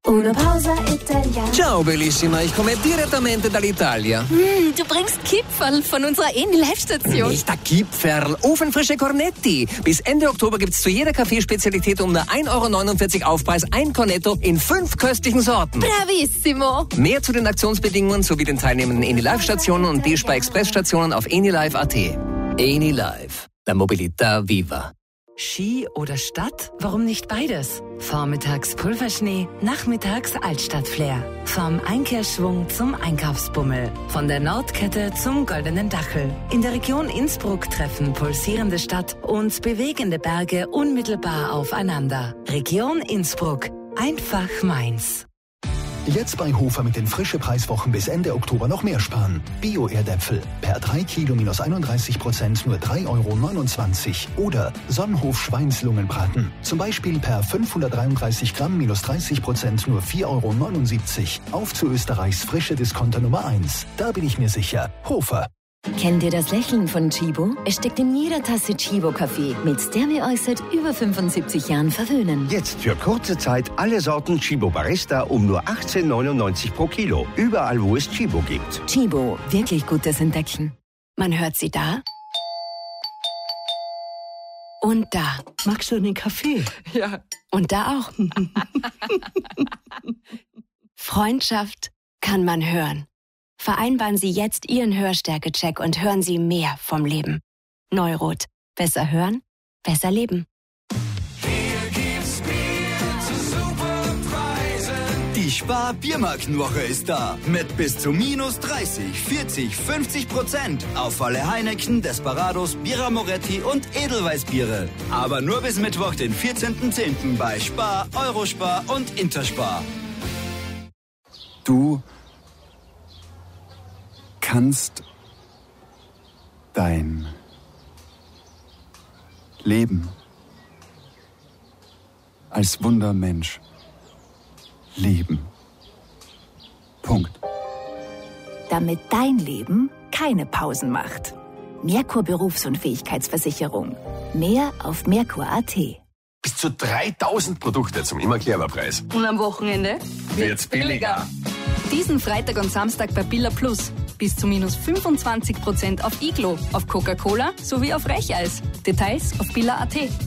Una pausa italiana. Ciao bellissima, ich komme direttamente dall'Italia. Du bringst Kipferl von unserer Eni-Live-Station. Nicht der Kipferl, ofenfrische Cornetti. Bis Ende Oktober gibt's zu jeder Kaffeespezialität um nur 1,49 € Aufpreis ein Cornetto in 5 köstlichen Sorten. Bravissimo. Mehr zu den Aktionsbedingungen sowie den teilnehmenden Eni-Live-Stationen und D-Spar-Express-Stationen auf enilive.at. Eni-Live, la mobilità viva. Ski oder Stadt? Warum nicht beides? Vormittags Pulverschnee, nachmittags Altstadtflair. Vom Einkehrschwung zum Einkaufsbummel. Von der Nordkette zum Goldenen Dachel. In der Region Innsbruck treffen pulsierende Stadt und bewegende Berge unmittelbar aufeinander. Region Innsbruck. Einfach meins. Jetzt bei Hofer mit den Frische-Preiswochen bis Ende Oktober noch mehr sparen. Bio-Erdäpfel per 3 Kilo minus 31% nur 3,29 €. Oder Sonnenhof Schweinslungenbraten. Zum Beispiel per 533 Gramm minus 30% nur 4,79 €. Auf zu Österreichs frische Discounter Nummer 1. Da bin ich mir sicher. Hofer. Kennt ihr das Lächeln von Chibo? Es steckt in jeder Tasse Chibo-Kaffee, mit der wir euch seit über 75 Jahren verwöhnen. Jetzt für kurze Zeit alle Sorten Chibo Barista um nur 18,99 € pro Kilo. Überall, wo es Chibo gibt. Chibo, wirklich gutes Entdecken. Man hört sie da und da. Magst du einen Kaffee? Ja. Und da auch. Freundschaft kann man hören. Vereinbaren Sie jetzt Ihren Hörstärke-Check und hören Sie mehr vom Leben. Neurot. Besser hören, besser leben. Die Spar-Biermarkenwoche ist da. Mit bis zu minus 30, 40, 50% auf alle Heineken, Desperados, Birra Moretti und Edelweißbiere. Aber nur bis Mittwoch, den 14.10. bei Spar, Eurospar und Interspar. Du kannst dein Leben als Wundermensch leben. Punkt. Damit dein Leben keine Pausen macht. Merkur Berufsunfähigkeitsversicherung. Mehr auf merkur.at. Bis zu 3000 Produkte zum immer Clever-Preis. Und am Wochenende Wird's billiger. Diesen Freitag und Samstag bei Billa Plus. Bis zu minus 25% auf Iglo, auf Coca-Cola sowie auf Recheis. Details auf billa.at.